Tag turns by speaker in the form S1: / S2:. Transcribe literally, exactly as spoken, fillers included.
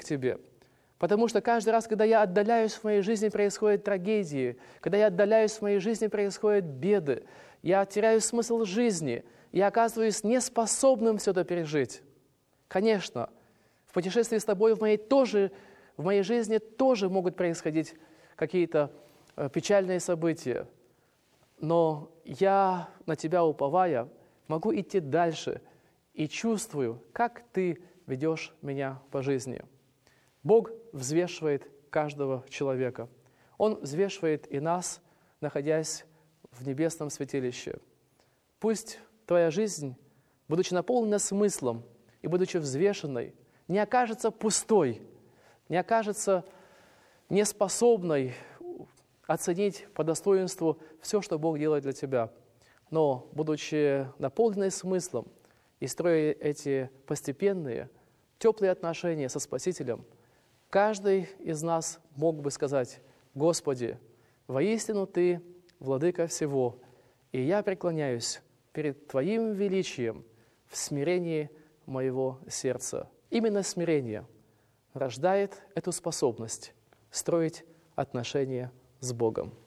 S1: Тебе. Потому что каждый раз, когда я отдаляюсь, в моей жизни происходят трагедии, когда я отдаляюсь, в моей жизни происходят беды, я теряю смысл жизни, я оказываюсь неспособным все это пережить. Конечно, в путешествии с Тобой в моей, тоже, в моей жизни тоже могут происходить какие-то печальные события, но я, на Тебя уповая, могу идти дальше и чувствую, как Ты ведешь меня по жизни. Бог взвешивает каждого человека. Он взвешивает и нас, находясь в небесном святилище. Пусть твоя жизнь, будучи наполнена смыслом и будучи взвешенной, не окажется пустой, не окажется неспособной оценить по достоинству все, что Бог делает для тебя. Но, будучи наполненной смыслом и строя эти постепенные, теплые отношения со Спасителем, каждый из нас мог бы сказать: «Господи, воистину Ты владыка всего, и я преклоняюсь перед Твоим величием в смирении моего сердца». Именно смирение рождает эту способность строить отношения с Богом.